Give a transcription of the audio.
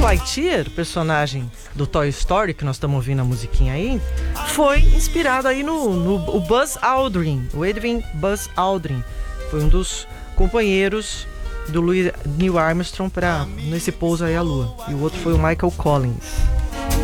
Lightyear, personagem do Toy Story, que nós estamos ouvindo a musiquinha aí, foi inspirado aí no Buzz Aldrin, o Edwin Buzz Aldrin. Foi um dos companheiros do Neil Armstrong nesse pouso aí à Lua. E o outro foi o Michael Collins.